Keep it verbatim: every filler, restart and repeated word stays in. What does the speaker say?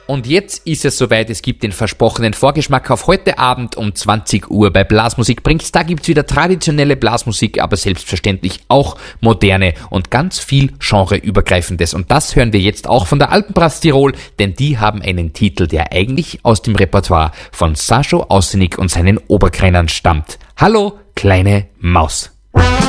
Und jetzt ist es soweit, es gibt den versprochenen Vorgeschmack auf heute Abend um zwanzig Uhr bei Blasmusik bringt's. Da gibt's wieder traditionelle Blasmusik, aber selbstverständlich auch moderne und ganz viel genreübergreifendes. Und das hören wir jetzt auch von der Alpenbrass Tirol, denn die haben einen Titel, der eigentlich aus dem Repertoire von Sascho Aussenig und seinen Oberkränern stammt. Hallo, kleine Maus.